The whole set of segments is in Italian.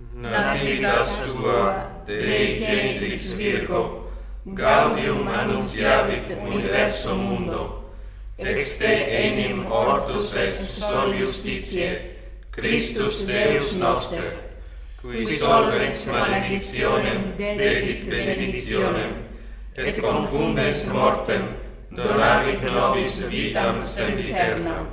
nativitas tua, Dei gentris Virgo, gaudium annunciavit universo mundo, ex te enim ortus est sol justitiae, Christus Deus noster, qui solvens maledictionem dedit benedictionem, et confundens mortem donavit nobis vitam sempiternam.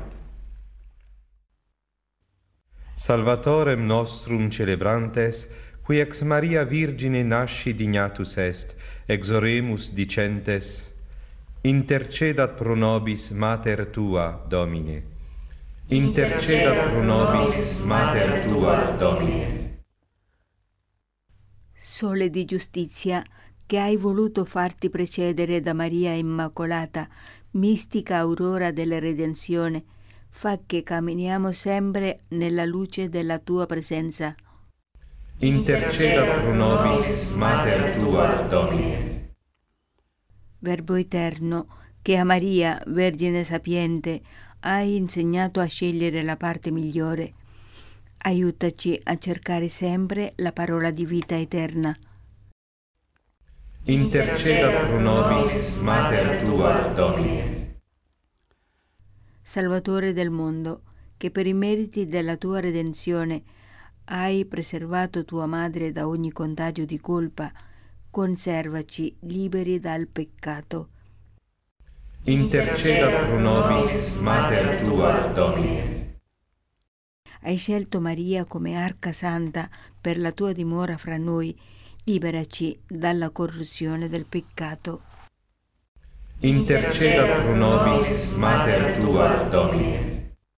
Salvatorem nostrum celebrantes, qui ex Maria Virgine nasci dignatus est, exoremus dicentes: intercedat pro nobis mater tua, Domine. Intercedat pro nobis mater tua, Domine. Sole di giustizia, che hai voluto farti precedere da Maria Immacolata, mistica aurora della redenzione, fa che camminiamo sempre nella luce della tua presenza. Intercedat pro nobis mater tua, Domine. Verbo eterno, che a Maria, Vergine sapiente, hai insegnato a scegliere la parte migliore, aiutaci a cercare sempre la parola di vita eterna. Intercedat pro nobis mater tua, Domine. Salvatore del mondo, che per i meriti della tua redenzione hai preservato tua madre da ogni contagio di colpa, conservaci liberi dal peccato. Intercedat pro nobis mater tua, Domine. Hai scelto Maria come arca santa per la tua dimora fra noi, liberaci dalla corruzione del peccato. Intercedat pro nobis mater tua, Domine.